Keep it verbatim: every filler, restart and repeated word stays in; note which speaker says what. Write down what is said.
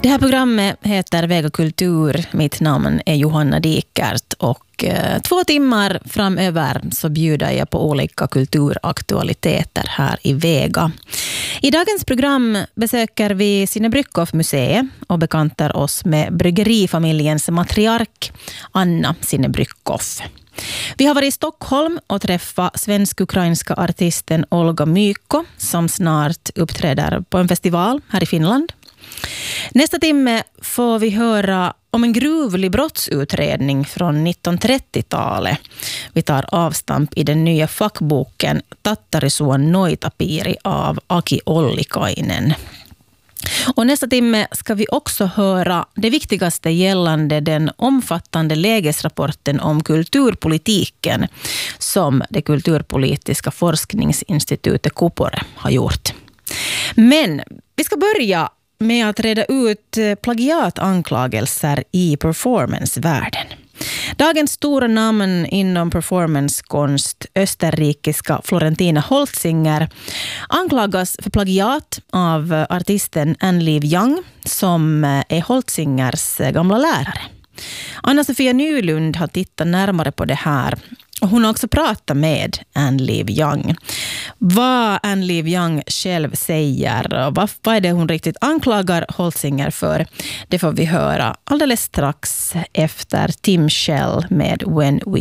Speaker 1: Det här programmet heter Vega Kultur. Mitt namn är Johanna Dikert och eh, två timmar framöver så bjuder jag på olika kulturaktualiteter här i Vega. I dagens program besöker vi Sinnebrykkoff-museet och bekantar oss med bryggerifamiljens matriark Anna Sinnebrykkoff. Vi har varit i Stockholm och träffat svensk-ukrainska artisten Olga Mykko som snart uppträder på en festival här i Finland. Nästa timme får vi höra om en gruvlig brottsutredning från nittonhundratrettiotalet. Vi tar avstamp i den nya fackboken Tattarisuon Noitapiri av Aki Ollikainen. Och nästa timme ska vi också höra det viktigaste gällande den omfattande lägesrapporten om kulturpolitiken som det kulturpolitiska forskningsinstitutet Kupore har gjort. Men vi ska börja med att reda ut plagiatanklagelser i performancevärlden. Dagens stora namn inom performancekonst, österrikiska Florentina Holzinger, anklagas för plagiat av artisten Anne-Liv Young som är Holzingers gamla lärare. Anna-Sofia Nylund har tittat närmare på det här. Och hon har också pratat med Anne-Liv Young. Vad Anne-Liv Young själv säger och vad, vad är det hon riktigt anklagar Holzinger för, det får vi höra alldeles strax efter Tim Shell med When We